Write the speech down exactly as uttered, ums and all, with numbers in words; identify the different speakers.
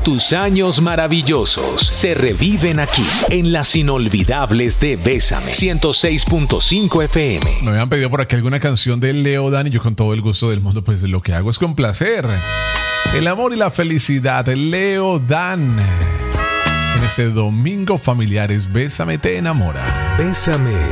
Speaker 1: tus años maravillosos se reviven aquí, en las inolvidables de Bésame, ciento seis punto cinco F M.
Speaker 2: Me habían pedido por aquí alguna canción de Leo Dan y yo con todo el gusto del mundo, pues lo que hago es complacer. El amor y la felicidad, Leo Dan. En este domingo familiares, Bésame te enamora.
Speaker 1: Bésame.